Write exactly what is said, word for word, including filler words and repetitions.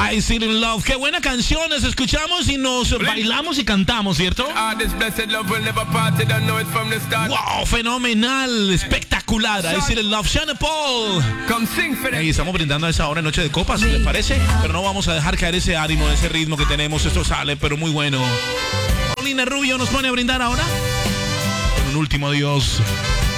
I Still in Love. Qué buena canción, nos escuchamos y nos bailamos y cantamos, ¿cierto? Wow, fenomenal, espectacular. I Still in Love, Sean Paul. Hey, estamos brindando a esa hora, noche de copas, ¿les parece? Pero no vamos a dejar caer ese ánimo, ese ritmo que tenemos. Esto sale, pero muy bueno. Paulina Rubio nos pone a brindar ahora con un último adiós.